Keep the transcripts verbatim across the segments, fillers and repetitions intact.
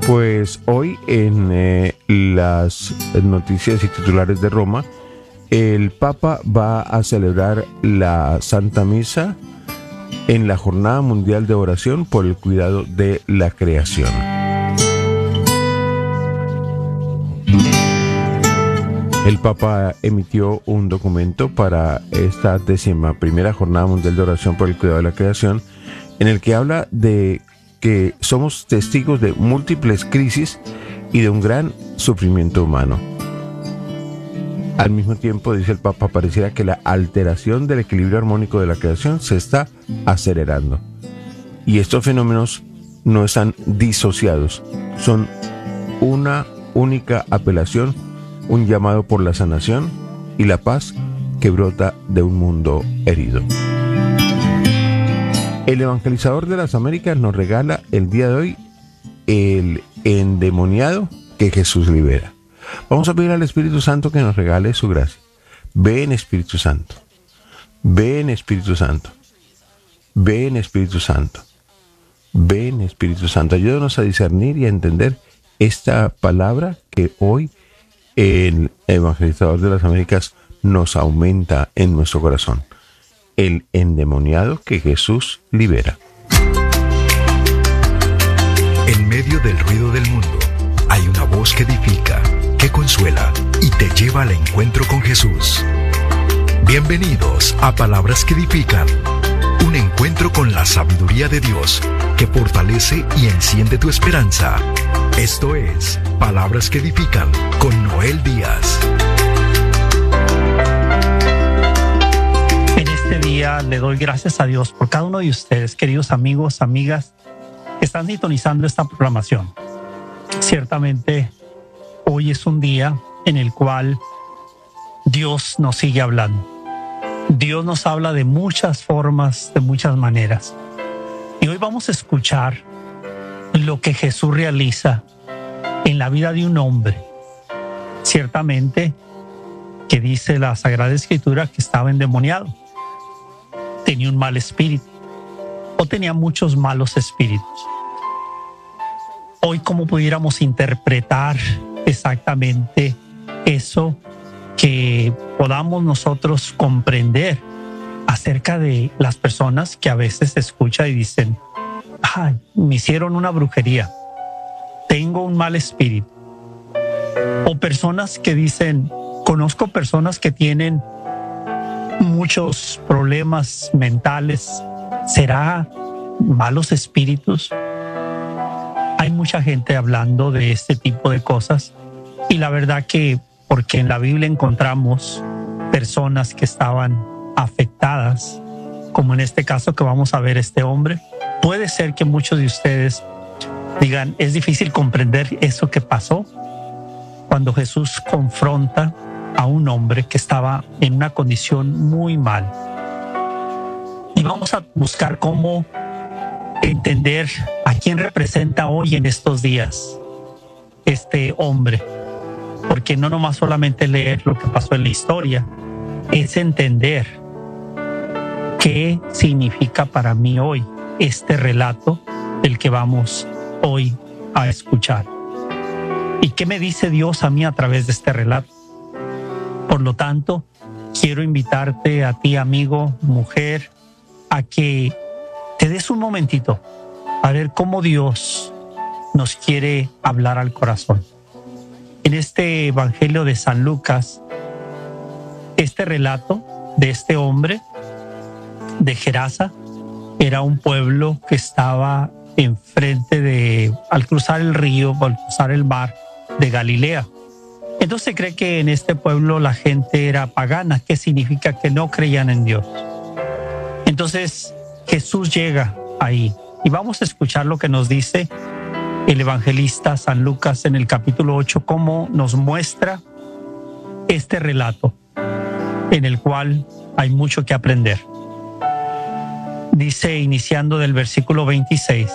Pues hoy en eh, las noticias y titulares de Roma, el Papa va a celebrar la Santa Misa en la Jornada Mundial de Oración por el Cuidado de la Creación. El Papa emitió un documento para esta décima primera Jornada Mundial de Oración por el Cuidado de la Creación, en el que habla de que somos testigos de múltiples crisis y de un gran sufrimiento humano. Al mismo tiempo, dice el Papa, pareciera que la alteración del equilibrio armónico de la creación se está acelerando. Y estos fenómenos no están disociados, son una única apelación, un llamado por la sanación y la paz que brota de un mundo herido. El evangelizador de las Américas nos regala el día de hoy el endemoniado que Jesús libera. Vamos a pedir al Espíritu Santo que nos regale su gracia. Ven, Espíritu Santo. Ven, Espíritu Santo. Ven, Espíritu Santo. Ven, Espíritu Santo. Ayúdanos a discernir y a entender esta palabra que hoy el evangelizador de las Américas nos aumenta en nuestro corazón. El endemoniado que Jesús libera. En medio del ruido del mundo, hay una voz que edifica, que consuela y te lleva al encuentro con Jesús. Bienvenidos a Palabras que Edifican, un encuentro con la sabiduría de Dios que fortalece y enciende tu esperanza. Esto es Palabras que Edifican con Noel Díaz. En este día le doy gracias a Dios por cada uno de ustedes, queridos amigos, amigas, que están sintonizando esta programación. Ciertamente, hoy es un día en el cual Dios nos sigue hablando. Dios nos habla de muchas formas, de muchas maneras. Y hoy vamos a escuchar lo que Jesús realiza en la vida de un hombre. Ciertamente, que dice la Sagrada Escritura que estaba endemoniado. Tenía un mal espíritu o tenía muchos malos espíritus. Hoy, ¿cómo pudiéramos interpretar exactamente eso, que podamos nosotros comprender acerca de las personas que a veces escuchan y dicen: ay, me hicieron una brujería, tengo un mal espíritu? O personas que dicen: conozco personas que tienen muchos problemas mentales, ¿será malos espíritus? Hay mucha gente hablando de este tipo de cosas, y la verdad que porque en la Biblia encontramos personas que estaban afectadas, como en este caso que vamos a ver este hombre, puede ser que muchos de ustedes digan: es difícil comprender eso que pasó cuando Jesús confronta a un hombre que estaba en una condición muy mal. Y vamos a buscar cómo entender a quién representa hoy en estos días este hombre, porque no nomás solamente leer lo que pasó en la historia, es entender qué significa para mí hoy este relato del que vamos hoy a escuchar. ¿Y qué me dice Dios a mí a través de este relato? Por lo tanto, quiero invitarte a ti, amigo, mujer, a que te des un momentito a ver cómo Dios nos quiere hablar al corazón. En este Evangelio de San Lucas, este relato de este hombre de Gerasa era un pueblo que estaba enfrente de, al cruzar el río, al cruzar el mar de Galilea. Entonces se cree que en este pueblo la gente era pagana, que significa que no creían en Dios. Entonces Jesús llega ahí y vamos a escuchar lo que nos dice el evangelista San Lucas en el capítulo ocho, cómo nos muestra este relato en el cual hay mucho que aprender. Dice, iniciando del versículo veintiséis: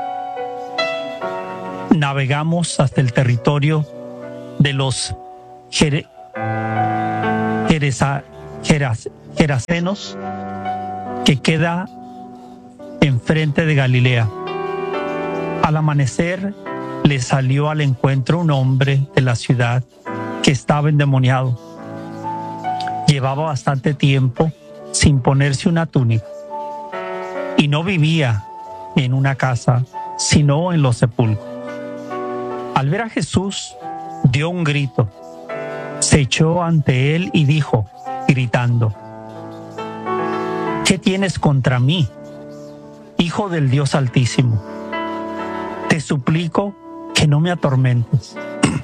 navegamos hasta el territorio de los Jere, Jereza, Jeras, Gerasenos, que queda enfrente de Galilea. Al amanecer le salió al encuentro un hombre de la ciudad que estaba endemoniado. Llevaba bastante tiempo sin ponerse una túnica y no vivía en una casa, sino en los sepulcros. Al ver a Jesús, dio un grito, se echó ante él y dijo, gritando, ¿qué tienes contra mí, Hijo del Dios Altísimo? Te suplico que no me atormentes.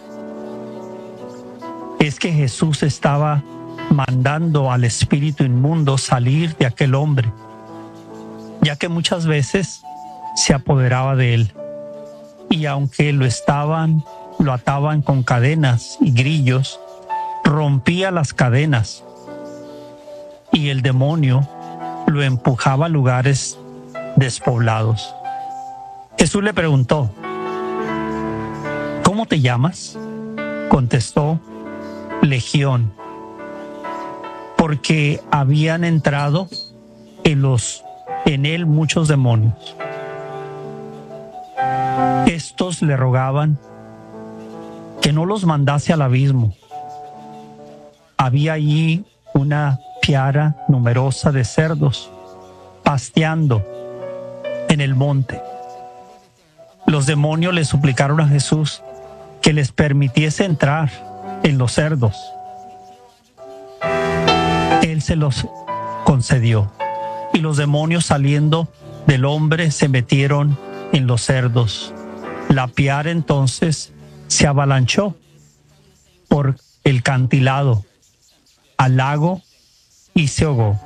Es que Jesús estaba mandando al espíritu inmundo salir de aquel hombre, ya que muchas veces se apoderaba de él. Y aunque lo estaban, lo ataban con cadenas y grillos, rompía las cadenas y el demonio lo empujaba a lugares despoblados. Jesús le preguntó, ¿cómo te llamas? Contestó, Legión, porque habían entrado en, los, en él muchos demonios. Estos le rogaban que no los mandase al abismo. Había allí una piara numerosa de cerdos pasteando en el monte. Los demonios le suplicaron a Jesús que les permitiese entrar en los cerdos. Él se los concedió y los demonios saliendo del hombre se metieron en los cerdos. La piara entonces se avalanchó por el cantilado al lago y se ahogó.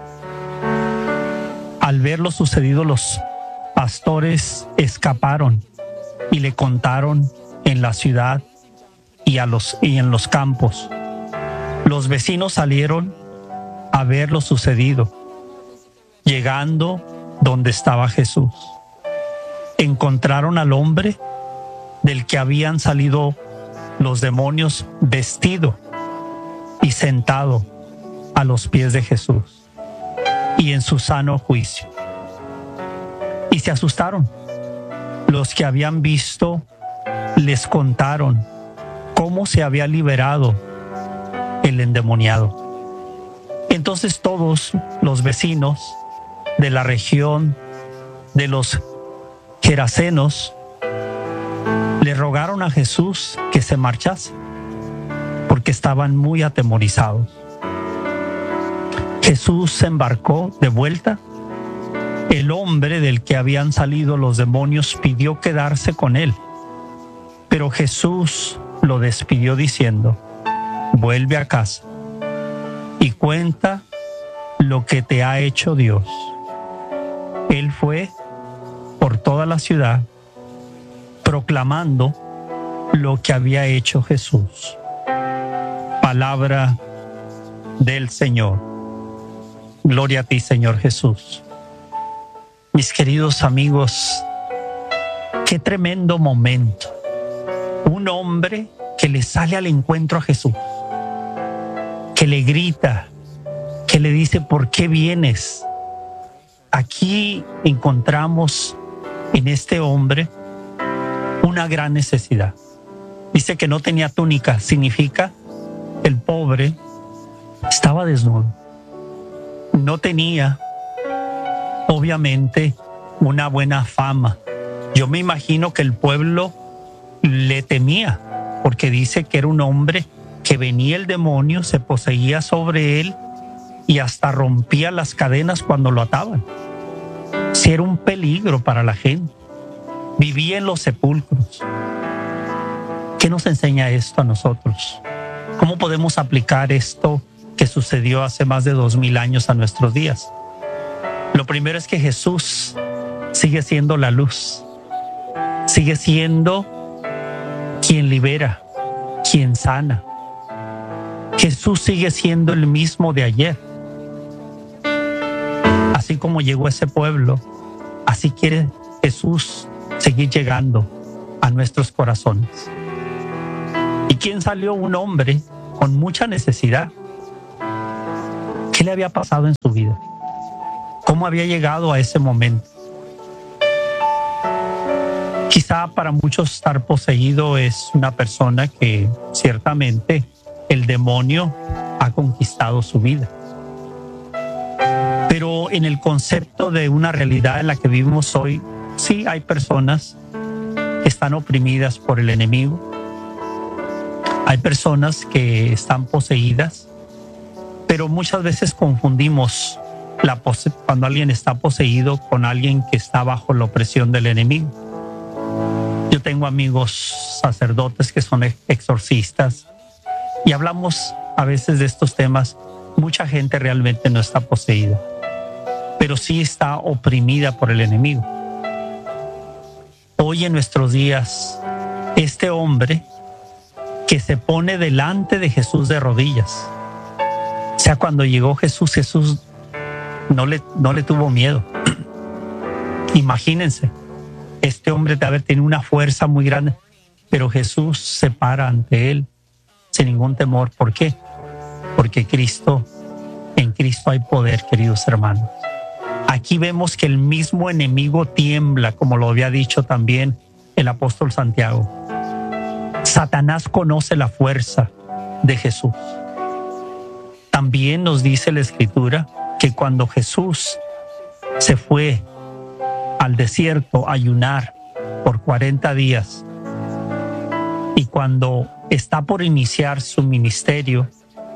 Al ver lo sucedido, los pastores escaparon y le contaron en la ciudad y, a los, y en los campos. Los vecinos salieron a ver lo sucedido. Llegando donde estaba Jesús, encontraron al hombre del que habían salido los demonios vestido y sentado a los pies de Jesús y en su sano juicio. Y se asustaron. Los que habían visto les contaron cómo se había liberado el endemoniado. Entonces todos los vecinos de la región de los Gerasenos le rogaron a Jesús que se marchase porque estaban muy atemorizados. Jesús se embarcó de vuelta. El hombre del que habían salido los demonios pidió quedarse con él, pero Jesús lo despidió diciendo, vuelve a casa y cuenta lo que te ha hecho Dios. Él fue por toda la ciudad proclamando lo que había hecho Jesús. Palabra del Señor. Gloria a ti, Señor Jesús. Mis queridos amigos, qué tremendo momento. Un hombre que le sale al encuentro a Jesús, que le grita, que le dice, ¿por qué vienes? Aquí encontramos en este hombre una gran necesidad. Dice que no tenía túnica, significa el pobre estaba desnudo. No tenía, obviamente, una buena fama. Yo me imagino que el pueblo le temía, porque dice que era un hombre que venía el demonio, se poseía sobre él y hasta rompía las cadenas cuando lo ataban. Si era un peligro para la gente. Vivía en los sepulcros. ¿Qué nos enseña esto a nosotros? ¿Cómo podemos aplicar esto que sucedió hace más de dos mil años a nuestros días? Lo primero es que Jesús sigue siendo la luz. Sigue siendo quien libera, quien sana. Jesús sigue siendo el mismo de ayer. Así como llegó a ese pueblo, así quiere Jesús seguir llegando a nuestros corazones. ¿Y quién salió? Un hombre con mucha necesidad. ¿Qué le había pasado en su vida? ¿Cómo había llegado a ese momento? Quizá Quizá para muchos estar poseído es una persona que ciertamente el demonio ha conquistado su vida. Pero en el concepto de una realidad en la que vivimos hoy, sí hay personas que están oprimidas por el enemigo. Hay personas que están poseídas, pero muchas veces confundimos la pose- cuando alguien está poseído con alguien que está bajo la opresión del enemigo. Yo tengo amigos sacerdotes que son exorcistas y hablamos a veces de estos temas. Mucha gente realmente no está poseída, pero sí está oprimida por el enemigo. Hoy en nuestros días, este hombre que se pone delante de Jesús de rodillas, o sea, cuando llegó Jesús, Jesús no le, no le tuvo miedo. Imagínense, este hombre de haber tenido una fuerza muy grande, pero Jesús se para ante él sin ningún temor. ¿Por qué? Porque Cristo, en Cristo hay poder, queridos hermanos. Aquí vemos que el mismo enemigo tiembla, como lo había dicho también el apóstol Santiago. Satanás conoce la fuerza de Jesús. También nos dice la Escritura que cuando Jesús se fue al desierto a ayunar por cuarenta días y cuando está por iniciar su ministerio,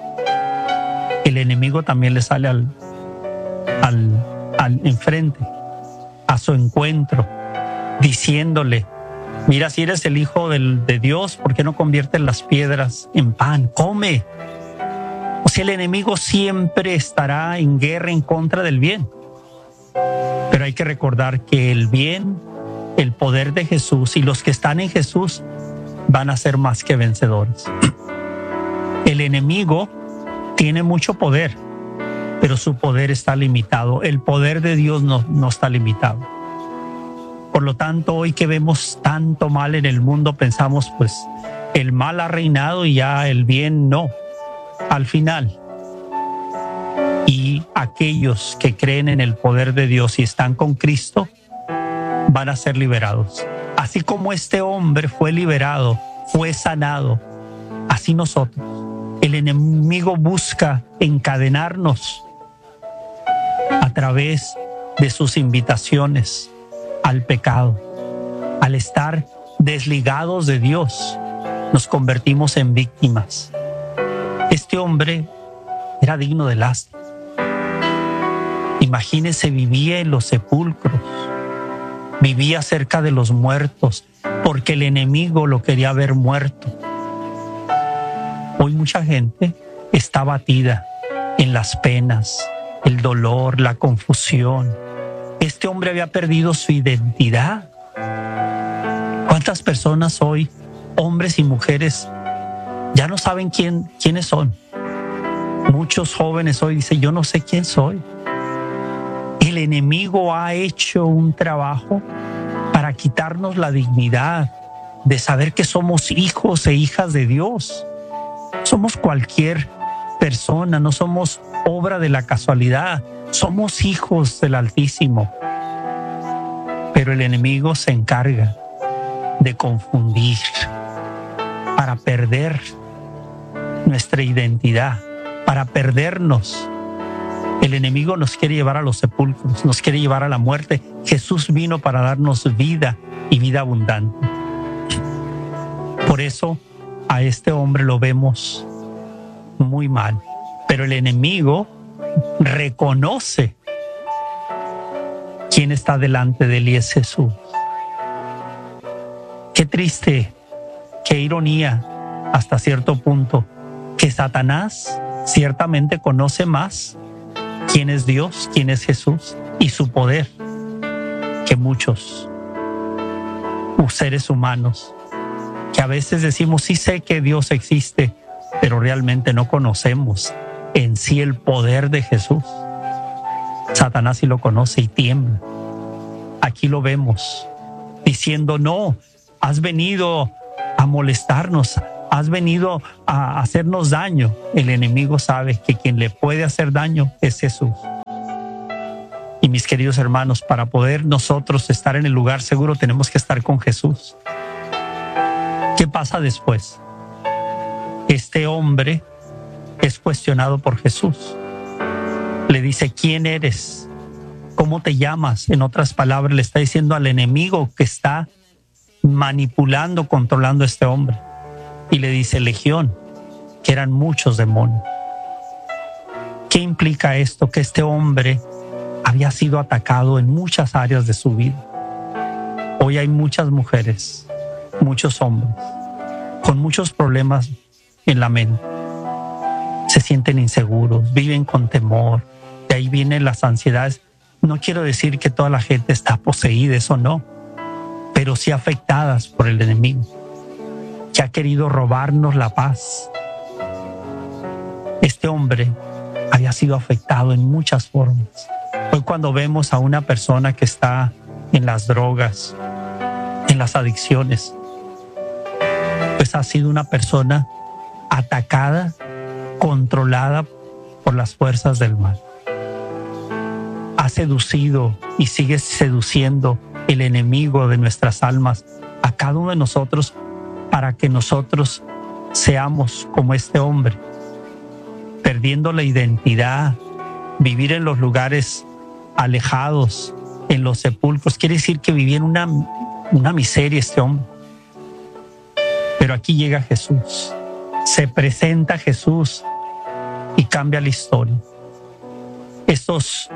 el enemigo también le sale al, al, al enfrente, a su encuentro, diciéndole: mira, si eres el Hijo del, de Dios, ¿por qué no conviertes las piedras en pan? Come. O sea, el enemigo siempre estará en guerra en contra del bien. Pero hay que recordar que el bien, el poder de Jesús y los que están en Jesús van a ser más que vencedores. El enemigo tiene mucho poder, pero su poder está limitado. El poder de Dios no, no está limitado. Por lo tanto, hoy que vemos tanto mal en el mundo, pensamos, pues, el mal ha reinado y ya el bien no. Al final, y aquellos que creen en el poder de Dios y están con Cristo, van a ser liberados. Así como este hombre fue liberado, fue sanado, así nosotros. El enemigo busca encadenarnos a través de sus invitaciones al pecado. Al estar desligados de Dios, nos convertimos en víctimas. Este hombre era digno de lástima. Imagínense, vivía en los sepulcros, vivía cerca de los muertos, porque el enemigo lo quería ver muerto. Hoy mucha gente está batida en las penas, el dolor, la confusión. Este hombre había perdido su identidad. ¿Cuántas personas hoy, hombres y mujeres, ya no saben quién, quiénes son? Muchos jóvenes hoy dicen: yo no sé quién soy. El enemigo ha hecho un trabajo para quitarnos la dignidad de saber que somos hijos e hijas de Dios. Somos cualquier persona, no somos obra de la casualidad, somos hijos del Altísimo. Pero el enemigo se encarga de confundir para perder nuestra identidad, para perdernos. El enemigo nos quiere llevar a los sepulcros, nos quiere llevar a la muerte. Jesús vino para darnos vida y vida abundante. Por eso a este hombre lo vemos muy mal, pero el enemigo reconoce quién está delante de él y es Jesús. Qué triste, qué ironía hasta cierto punto, que Satanás ciertamente conoce más quién es Dios, quién es Jesús y su poder que muchos seres humanos, que a veces decimos: sí sé que Dios existe, pero realmente no conocemos en sí el poder de Jesús. Satanás sí lo conoce y tiembla. Aquí lo vemos diciendo: no, has venido a molestarnos, has venido a hacernos daño. El enemigo sabe que quien le puede hacer daño es Jesús. Y Y mis queridos hermanos, para poder nosotros estar en el lugar seguro, tenemos que estar con Jesús. ¿Qué pasa después? Este hombre es cuestionado por Jesús. Le dice, ¿quién eres? ¿Cómo te llamas? En otras palabras, le está diciendo al enemigo que está manipulando, controlando a este hombre. Y le dice Legión, que eran muchos demonios. ¿Qué implica esto? Que este hombre había sido atacado en muchas áreas de su vida. Hoy hay muchas mujeres, muchos hombres, con muchos problemas en la mente. Se sienten inseguros, viven con temor. De ahí vienen las ansiedades. No quiero decir que toda la gente está poseída, eso no, pero sí afectadas por el enemigo, que ha querido robarnos la paz. Este hombre había sido afectado en muchas formas. Hoy cuando vemos a una persona que está en las drogas, en las adicciones, pues ha sido una persona atacada, controlada por las fuerzas del mal. Ha seducido y sigue seduciendo el enemigo de nuestras almas a cada uno de nosotros para que nosotros seamos como este hombre, perdiendo la identidad, vivir en los lugares alejados, en los sepulcros. Quiere decir que vivía en una, una miseria este hombre. Pero aquí llega Jesús, se presenta Jesús y cambia la historia. Estos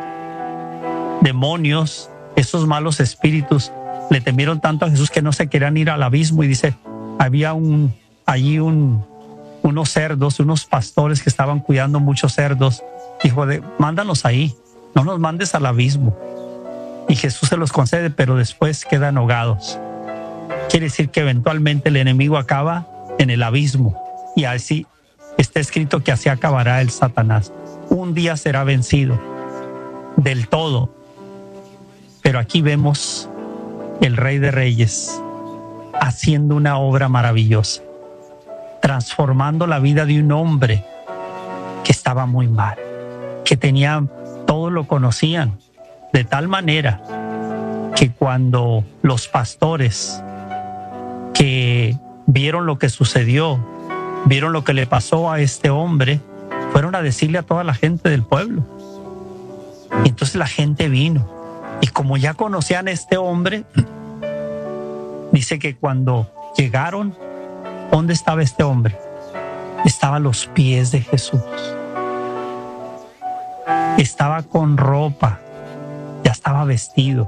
demonios, esos malos espíritus le temieron tanto a Jesús que no se querían ir al abismo, y dice, había un, allí un, unos cerdos, unos pastores que estaban cuidando muchos cerdos. Dijo, de, mándanos ahí, no nos mandes al abismo. Y Jesús se los concede, pero después quedan ahogados. Quiere decir que eventualmente el enemigo acaba en el abismo, y así está escrito que así acabará el Satanás. Un día será vencido del todo. Pero aquí vemos el Rey de Reyes haciendo una obra maravillosa, transformando la vida de un hombre que estaba muy mal, que tenía, todos lo conocían, de tal manera que cuando los pastores que vieron lo que sucedió, vieron lo que le pasó a este hombre, fueron a decirle a toda la gente del pueblo. Y entonces la gente vino. Y como ya conocían a este hombre, dice que cuando llegaron, ¿dónde estaba este hombre? Estaba a los pies de Jesús. Estaba con ropa, ya estaba vestido.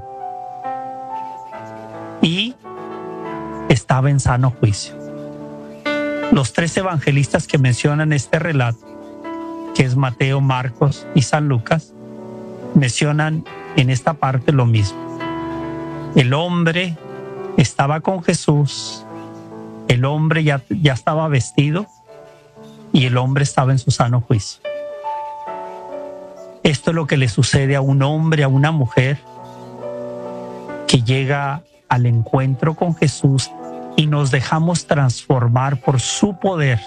Y estaba en sano juicio. Los tres evangelistas que mencionan este relato, que es Mateo, Marcos y San Lucas, mencionan en esta parte lo mismo. El hombre estaba con Jesús, el hombre ya, ya estaba vestido y el hombre estaba en su sano juicio. Esto es lo que le sucede a un hombre, a una mujer que llega al encuentro con Jesús y nos dejamos transformar por su poder.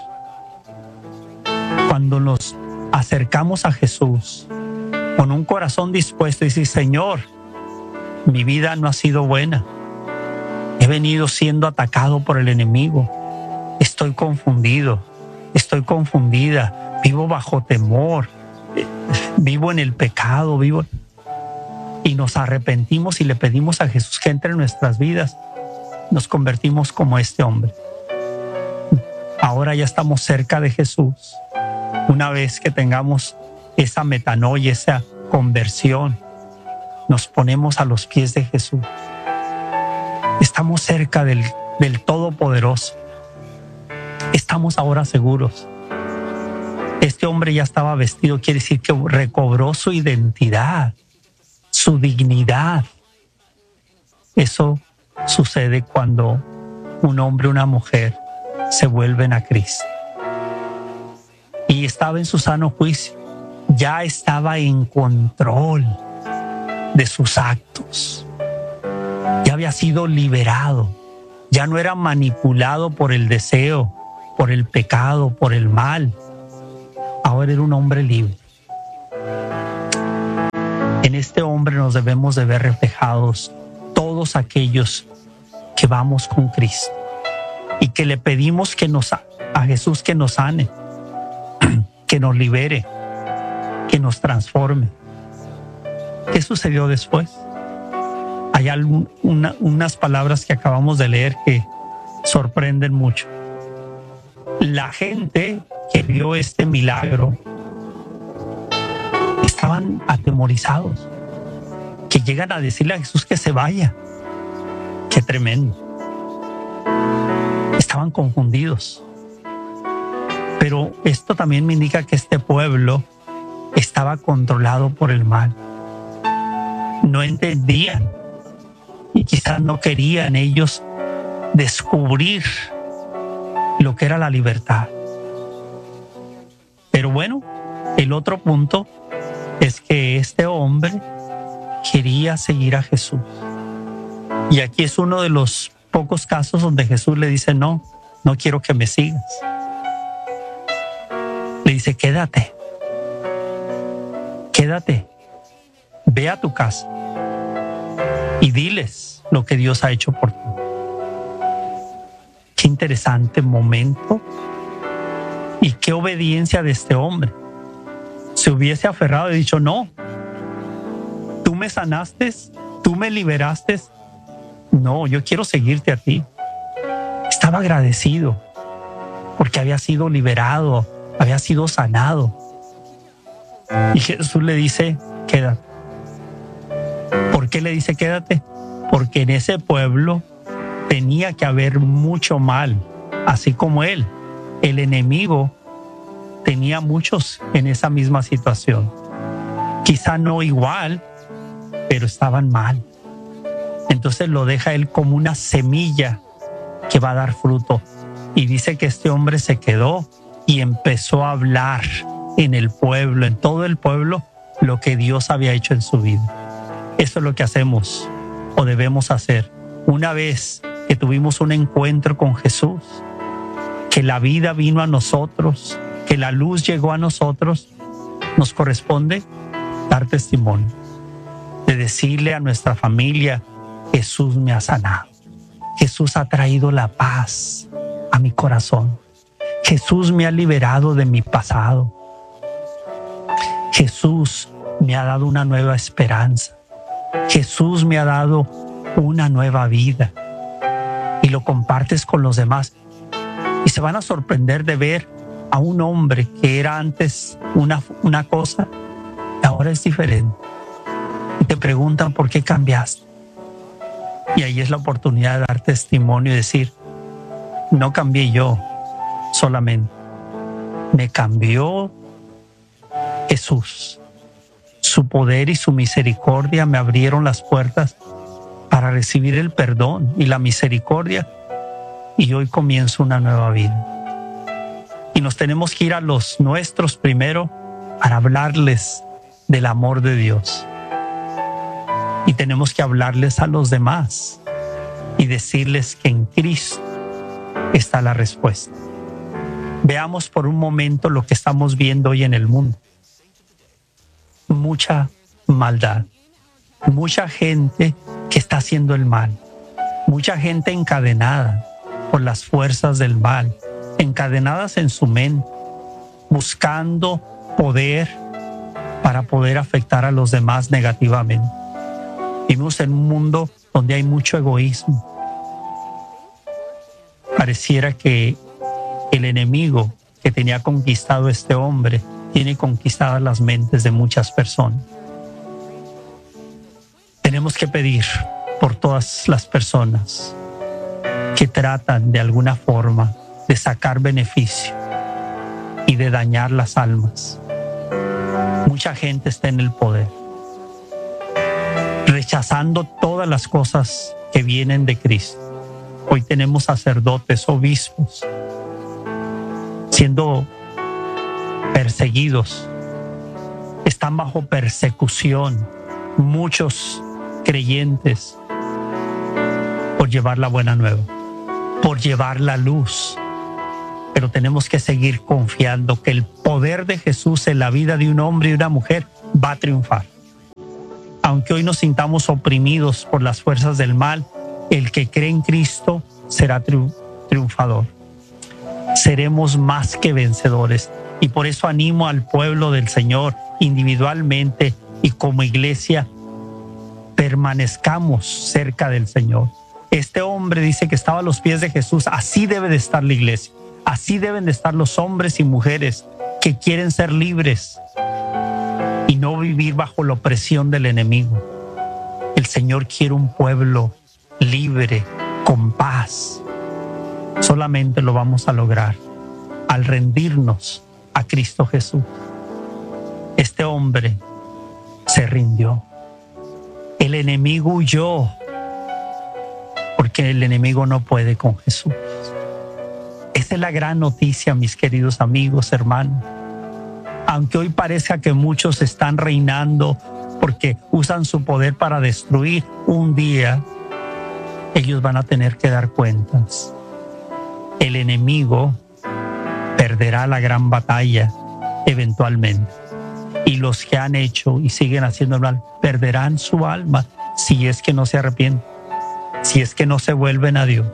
Cuando nos acercamos a Jesús con un corazón dispuesto y decir, Señor, mi vida no ha sido buena. He venido siendo atacado por el enemigo. Estoy confundido, estoy confundida, vivo bajo temor, vivo en el pecado, vivo... Y nos arrepentimos y le pedimos a Jesús que entre en nuestras vidas. Nos convertimos como este hombre. Ahora ya estamos cerca de Jesús. Una vez que tengamos esa metanoia, esa conversión, nos ponemos a los pies de Jesús. Estamos cerca del, del Todopoderoso. Estamos ahora seguros. Este hombre ya estaba vestido, quiere decir que recobró su identidad, su dignidad. Eso sucede cuando un hombre o una mujer se vuelven a Cristo. Y estaba en su sano juicio. Ya estaba en control de sus actos. Ya había sido liberado. Ya no era manipulado por el deseo, por el pecado, por el mal. Ahora era un hombre libre. En este hombre nos debemos de ver reflejados todos aquellos que vamos con Cristo y que le pedimos que nos, a Jesús que nos sane, que nos libere, que nos transforme. ¿Qué sucedió después? Hay algún, una, unas palabras que acabamos de leer que sorprenden mucho. La gente que vio este milagro estaban atemorizados, que llegan a decirle a Jesús que se vaya. Qué tremendo. Estaban confundidos. Pero esto también me indica que este pueblo estaba controlado por el mal. No entendían y quizás no querían ellos descubrir lo que era la libertad. Pero bueno, el otro punto es que este hombre quería seguir a Jesús. Y aquí es uno de los pocos casos donde Jesús le dice, no, no quiero que me sigas. Le dice, quédate, quédate, ve a tu casa y diles lo que Dios ha hecho por ti. Qué interesante momento y qué obediencia de este hombre. Se hubiese aferrado y dicho, no, tú me sanaste, tú me liberaste, no, yo quiero seguirte a ti. Estaba agradecido porque había sido liberado, había sido sanado. Y Jesús le dice, quédate. ¿Por qué le dice quédate? Porque en ese pueblo tenía que haber mucho mal, así como él. El enemigo tenía muchos en esa misma situación. Quizá no igual, pero estaban mal. Entonces lo deja él como una semilla que va a dar fruto. Y dice que este hombre se quedó y empezó a hablar en el pueblo, en todo el pueblo, lo que Dios había hecho en su vida. Eso es lo que hacemos o debemos hacer. Una vez que tuvimos un encuentro con Jesús, que la vida vino a nosotros, que la luz llegó a nosotros, nos corresponde dar testimonio, de decirle a nuestra familia, Jesús me ha sanado, Jesús ha traído la paz a mi corazón, Jesús me ha liberado de mi pasado, Jesús me ha dado una nueva esperanza, Jesús me ha dado una nueva vida, y lo compartes con los demás y se van a sorprender de ver a un hombre que era antes una, una cosa y ahora es diferente. Y te preguntan por qué cambiaste. Y ahí es la oportunidad de dar testimonio y decir, no cambié yo solamente, me cambió Jesús. Su poder y su misericordia me abrieron las puertas para recibir el perdón y la misericordia, y hoy comienzo una nueva vida. Y nos tenemos que ir a los nuestros primero para hablarles del amor de Dios. Y tenemos que hablarles a los demás y decirles que en Cristo está la respuesta. Veamos por un momento lo que estamos viendo hoy en el mundo. Mucha maldad, mucha gente que está haciendo el mal, mucha gente encadenada por las fuerzas del mal, encadenadas en su mente, buscando poder para poder afectar a los demás negativamente. Vivimos en un mundo donde hay mucho egoísmo. Pareciera que el enemigo que tenía conquistado a este hombre tiene conquistadas las mentes de muchas personas. Tenemos que pedir por todas las personas que tratan de alguna forma de sacar beneficio y de dañar las almas. Mucha gente está en el poder, rechazando todas las cosas que vienen de Cristo. Hoy tenemos sacerdotes, obispos, siendo perseguidos, están bajo persecución, muchos creyentes, por llevar la buena nueva, por llevar la luz. Pero tenemos que seguir confiando que el poder de Jesús en la vida de un hombre y una mujer va a triunfar. Aunque hoy nos sintamos oprimidos por las fuerzas del mal, el que cree en Cristo será triun- triunfador. Seremos más que vencedores. Y por eso animo al pueblo del Señor, individualmente y como iglesia, permanezcamos cerca del Señor. Este hombre dice que estaba a los pies de Jesús. Así debe de estar la iglesia. Así deben de estar los hombres y mujeres que quieren ser libres y no vivir bajo la opresión del enemigo. El Señor quiere un pueblo libre, con paz. Solamente lo vamos a lograr al rendirnos a Cristo Jesús. Este hombre se rindió. El enemigo huyó porque el enemigo no puede con Jesús. Esa es la gran noticia, mis queridos amigos, hermanos. Aunque hoy parezca que muchos están reinando porque usan su poder para destruir, un día ellos van a tener que dar cuentas. El enemigo perderá la gran batalla eventualmente. Y los que han hecho y siguen haciendo mal perderán su alma si es que no se arrepienten, si es que no se vuelven a Dios.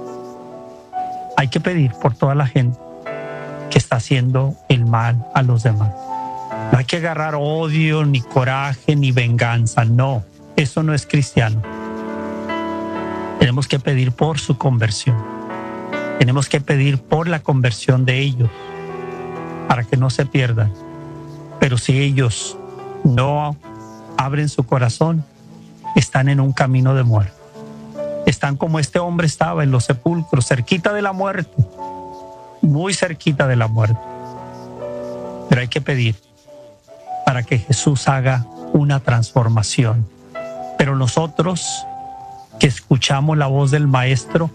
Hay que pedir por toda la gente que está haciendo el mal a los demás. No hay que agarrar odio, ni coraje, ni venganza. No, eso no es cristiano. Tenemos que pedir por su conversión. Tenemos que pedir por la conversión de ellos para que no se pierdan. Pero si ellos no abren su corazón, están en un camino de muerte. Están como este hombre estaba en los sepulcros, cerquita de la muerte, muy cerquita de la muerte. Pero hay que pedir para que Jesús haga una transformación. Pero nosotros que escuchamos la voz del Maestro,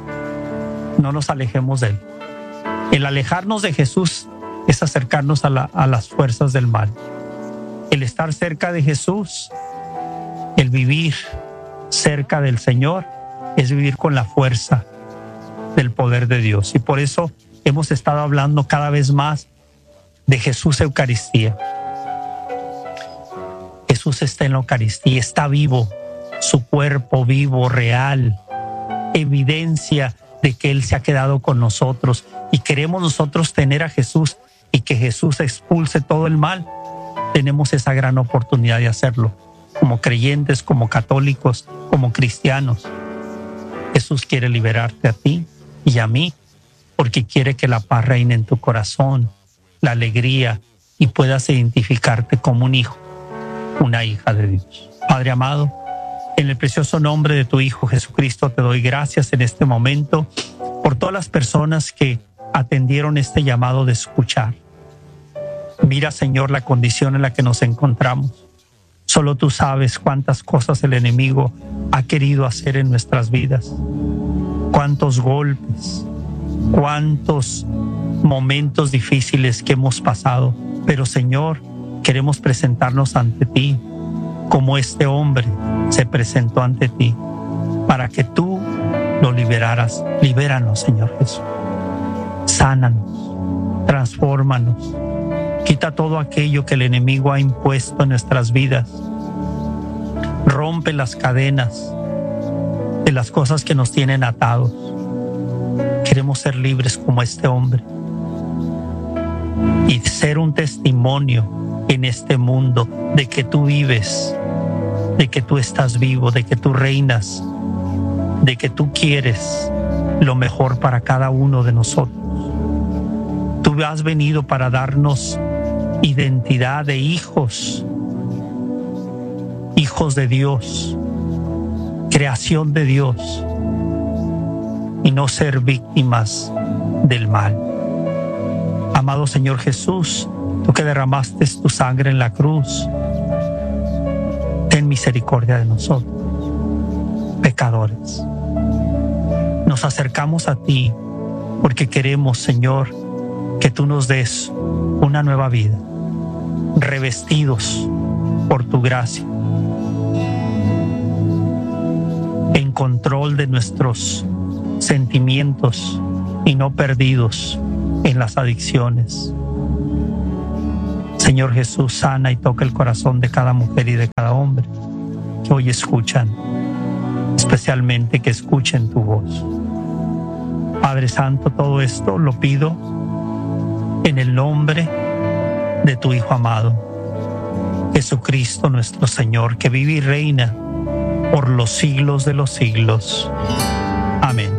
no nos alejemos de él. El alejarnos de Jesús es acercarnos a, la, a las fuerzas del mal. El estar cerca de Jesús, el vivir cerca del Señor, es vivir con la fuerza del poder de Dios. Y por eso hemos estado hablando cada vez más de Jesús Eucaristía. Jesús está en la Eucaristía, está vivo, su cuerpo vivo, real, evidencia de que Él se ha quedado con nosotros. Y queremos nosotros tener a Jesús y que Jesús expulse todo el mal. Tenemos esa gran oportunidad de hacerlo, como creyentes, como católicos, como cristianos. Jesús quiere liberarte a ti y a mí, porque quiere que la paz reine en tu corazón, la alegría, y puedas identificarte como un hijo, una hija de Dios. Padre amado, en el precioso nombre de tu Hijo Jesucristo te doy gracias en este momento por todas las personas que atendieron este llamado de escuchar. Mira, Señor, la condición en la que nos encontramos. Solo tú sabes cuántas cosas el enemigo ha querido hacer en nuestras vidas. Cuántos golpes, cuántos momentos difíciles que hemos pasado. Pero, Señor, queremos presentarnos ante ti como este hombre se presentó ante ti para que tú lo liberaras. Libéranos, Señor Jesús. Sánanos, transfórmanos. Quita todo aquello que el enemigo ha impuesto en nuestras vidas. Rompe las cadenas de las cosas que nos tienen atados. Queremos ser libres como este hombre y ser un testimonio en este mundo de que tú vives, de que tú estás vivo, de que tú reinas, de que tú quieres lo mejor para cada uno de nosotros. Tú has venido para darnos identidad de hijos, hijos de Dios, creación de Dios, y no ser víctimas del mal. Amado Señor Jesús, tú que derramaste tu sangre en la cruz, ten misericordia de nosotros, pecadores. Nos acercamos a ti porque queremos, Señor, que tú nos des una nueva vida, revestidos por tu gracia, en control de nuestros sentimientos y no perdidos en las adicciones. Señor Jesús, sana y toca el corazón de cada mujer y de cada hombre. que hoy escuchan, especialmente que escuchen tu voz. Padre Santo, todo esto lo pido en el nombre de tu Hijo amado, Jesucristo nuestro Señor, que vive y reina por los siglos de los siglos. Amén.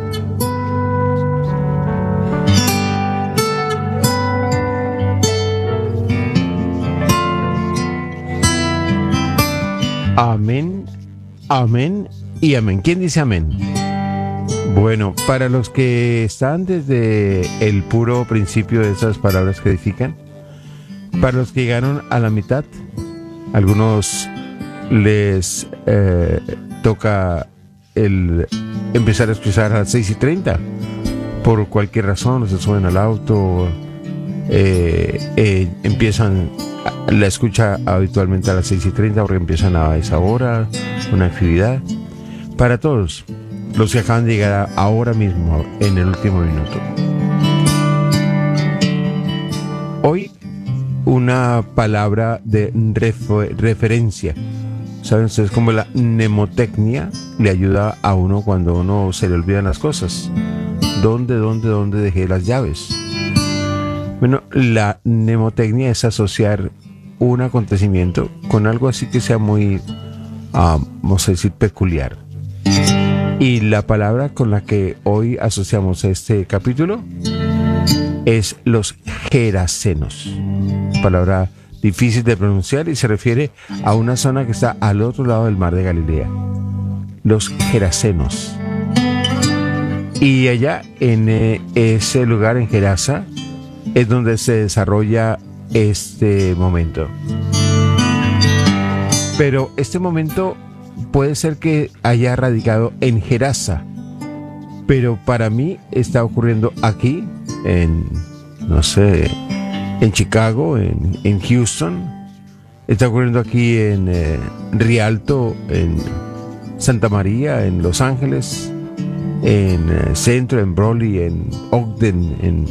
Amén, amén y amén. ¿Quién dice amén? Bueno, para los que están desde el puro principio de esas palabras que edifican, para los que llegaron a la mitad, algunos les eh, toca el empezar a escuchar a las seis y treinta por cualquier razón, se suben al auto, eh, eh, empiezan la escucha habitualmente a las seis y treinta porque empiezan a esa hora una actividad. Para todos los que acaban de llegar ahora mismo en el último minuto, hoy una palabra de refer- referencia. ¿Saben ustedes cómo la mnemotecnia le ayuda a uno cuando uno se le olvidan las cosas? ¿Dónde, dónde, dónde dejé las llaves? Bueno, la mnemotecnia es asociar un acontecimiento con algo así que sea muy, uh, vamos a decir, peculiar. Y la palabra con la que hoy asociamos este capítulo es los gerasenos. Palabra difícil de pronunciar y se refiere a una zona que está al otro lado del mar de Galilea. Los gerasenos. Y allá en eh, ese lugar, en Gerasa, es donde se desarrolla este momento. Pero este momento puede ser que haya radicado en Gerasa, pero para mí está ocurriendo aquí, en, no sé, en Chicago, en, en Houston, está ocurriendo aquí en eh, Rialto, en Santa María, en Los Ángeles, en eh, Centro, en Brawley, en Ogden, en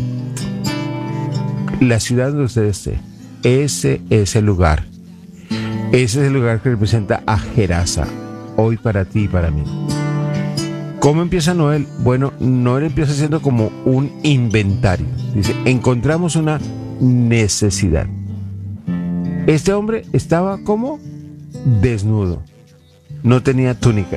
la ciudad donde usted esté. Ese es el lugar. Ese es el lugar que representa a Gerasa, hoy para ti y para mí. ¿Cómo empieza Noel? Bueno, Noel empieza siendo como un inventario. Dice, encontramos una necesidad. Este hombre estaba como desnudo. No tenía túnica.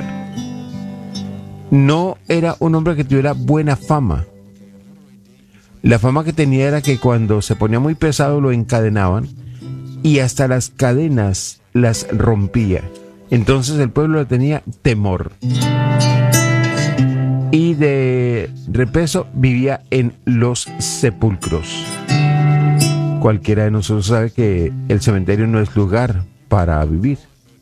No era un hombre que tuviera buena fama. La fama que tenía era que cuando se ponía muy pesado lo encadenaban y hasta las cadenas las rompía. Entonces el pueblo le tenía temor. Y de repeso vivía en los sepulcros. Cualquiera de nosotros sabe que el cementerio no es lugar para vivir.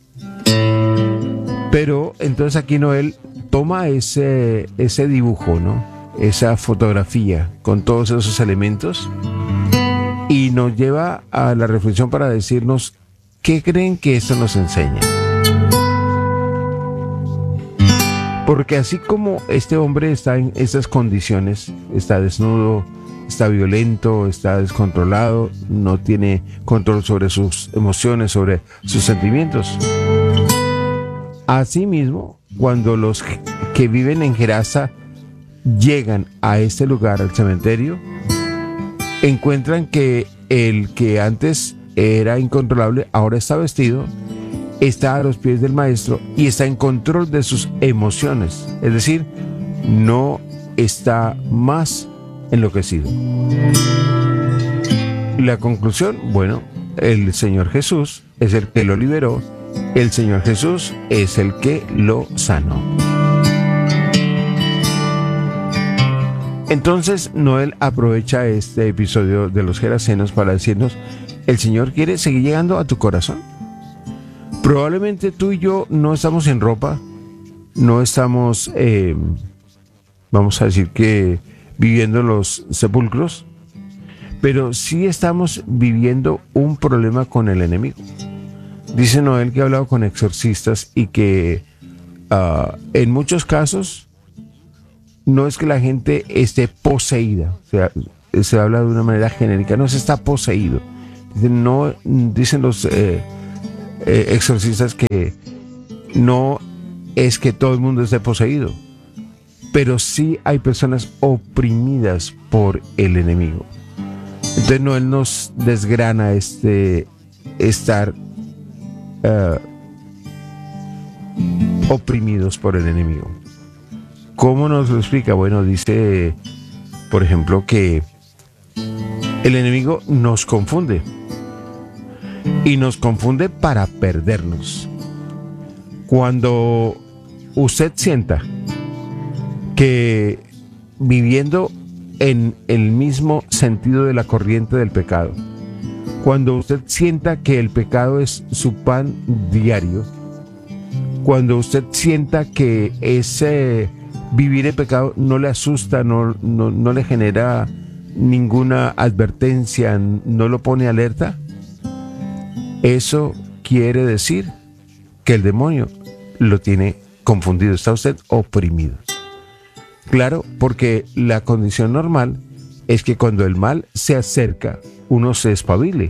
Pero entonces aquí Noel toma ese, ese dibujo, ¿no? Esa fotografía con todos esos elementos y nos lleva a la reflexión para decirnos qué creen que esto nos enseña. Porque así como este hombre está en esas condiciones, está desnudo, está violento, está descontrolado, no tiene control sobre sus emociones, sobre sus sentimientos. Asimismo, cuando los que viven en Gerasa llegan a este lugar, al cementerio, encuentran que el que antes era incontrolable ahora está vestido, está a los pies del maestro y está en control de sus emociones, es decir, no está más enloquecido. La conclusión, bueno, el Señor Jesús es el que lo liberó, el Señor Jesús es el que lo sanó. Entonces Noel aprovecha este episodio de los gerasenos para decirnos, el Señor quiere seguir llegando a tu corazón. Probablemente tú y yo no estamos en ropa, no estamos, eh, vamos a decir que viviendo en los sepulcros, pero sí estamos viviendo un problema con el enemigo. Dice Noel que ha hablado con exorcistas y que uh, en muchos casos no es que la gente esté poseída, o sea, se habla de una manera genérica, no se está poseído. Dicen, no, dicen los eh, eh, exorcistas que no es que todo el mundo esté poseído, pero sí hay personas oprimidas por el enemigo. Entonces Noel nos desgrana este estar uh, oprimidos por el enemigo. ¿Cómo nos lo explica? Bueno, dice, por ejemplo, que el enemigo nos confunde y nos confunde para perdernos. Cuando usted sienta que viviendo en el mismo sentido de la corriente del pecado, cuando usted sienta que el pecado es su pan diario, cuando usted sienta que ese vivir el pecado no le asusta, no, no, no le genera ninguna advertencia, no lo pone alerta, eso quiere decir que el demonio lo tiene confundido, está usted oprimido. Claro, porque la condición normal es que cuando el mal se acerca, uno se espabile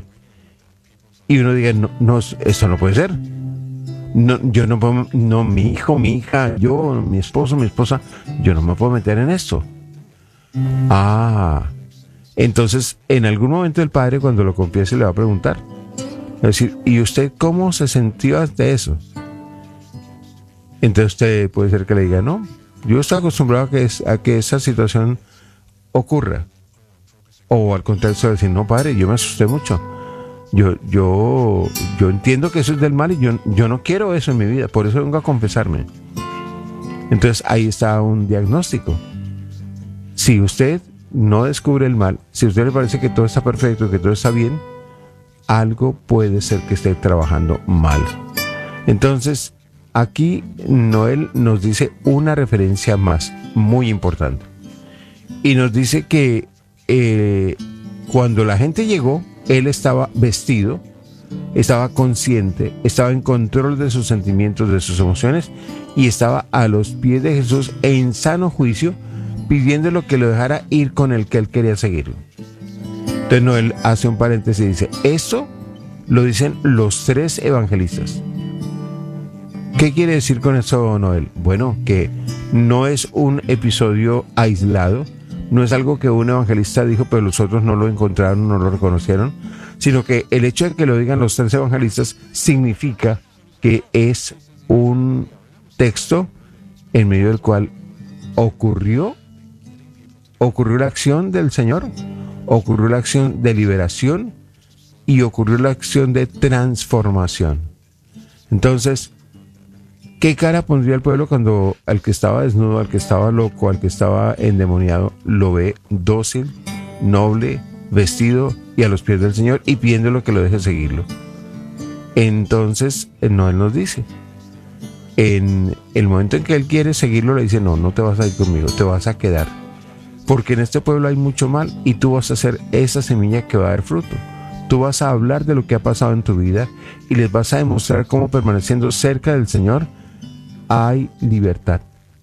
y uno diga, no, no, esto no puede ser. No, yo no puedo, no, mi hijo, mi hija, yo, mi esposo, mi esposa, yo no me puedo meter en esto. Ah, entonces en algún momento el padre, cuando lo confiese, le va a preguntar, es decir, ¿y usted cómo se sintió ante eso? Entonces usted puede ser que le diga, no, yo estoy acostumbrado a que, es, a que esa situación ocurra. O al contrario, decir, no, padre, yo me asusté mucho. Yo, yo, yo entiendo que eso es del mal y yo, yo no quiero eso en mi vida, por eso vengo a confesarme. Entonces ahí está un diagnóstico. Si usted no descubre el mal, si a usted le parece que todo está perfecto, que todo está bien, algo puede ser que esté trabajando mal. Entonces, aquí Noel nos dice una referencia más, muy importante. Y nos dice que eh, cuando la gente llegó, él estaba vestido, estaba consciente, estaba en control de sus sentimientos, de sus emociones, y estaba a los pies de Jesús en sano juicio, pidiéndole que lo dejara ir con el que él quería seguirlo. Entonces Noel hace un paréntesis y dice, eso lo dicen los tres evangelistas. ¿Qué quiere decir con eso, Noel? Bueno, que no es un episodio aislado, no es algo que un evangelista dijo, pero los otros no lo encontraron, no lo reconocieron, sino que el hecho de que lo digan los tres evangelistas significa que es un texto en medio del cual ocurrió, ocurrió la acción del Señor, ocurrió la acción de liberación y ocurrió la acción de transformación. Entonces, ¿qué cara pondría el pueblo cuando al que estaba desnudo, al que estaba loco, al que estaba endemoniado, lo ve dócil, noble, vestido y a los pies del Señor y pidiéndole que lo deje seguirlo? Entonces, Noel nos dice, en el momento en que él quiere seguirlo, le dice, no, no te vas a ir conmigo, te vas a quedar. Porque en este pueblo hay mucho mal y tú vas a ser esa semilla que va a dar fruto. Tú vas a hablar de lo que ha pasado en tu vida y les vas a demostrar cómo permaneciendo cerca del Señor hay libertad.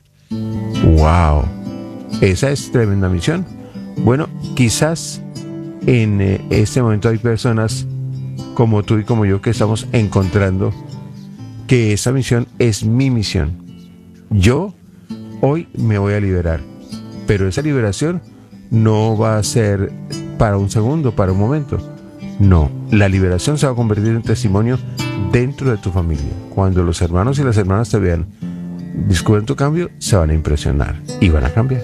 ¡Wow! Esa es tremenda misión. Bueno, quizás en eh, este momento hay personas como tú y como yo que estamos encontrando que esa misión es mi misión. Yo hoy me voy a liberar, pero esa liberación no va a ser para un segundo, para un momento. No, la liberación se va a convertir en testimonio dentro de tu familia. Cuando los hermanos y las hermanas te vean, descubren tu cambio, se van a impresionar y van a cambiar.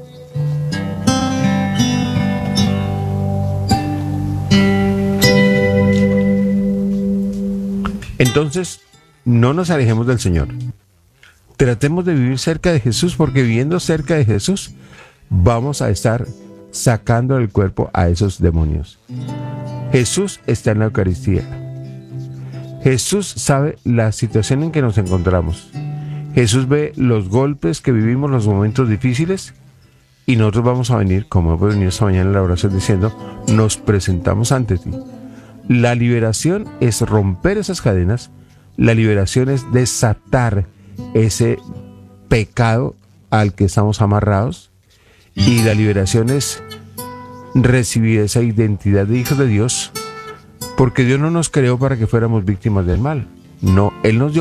Entonces, no nos alejemos del Señor. Tratemos de vivir cerca de Jesús, porque viviendo cerca de Jesús vamos a estar sacando del cuerpo a esos demonios. Jesús está en la Eucaristía. Jesús sabe la situación en que nos encontramos. Jesús ve los golpes que vivimos, los momentos difíciles, y nosotros vamos a venir, como hemos venido esta mañana en la oración diciendo, nos presentamos ante ti. La liberación es romper esas cadenas, la liberación es desatar ese pecado al que estamos amarrados, y la liberación es recibir esa identidad de hijos de Dios, porque Dios no nos creó para que fuéramos víctimas del mal. No, Él nos dio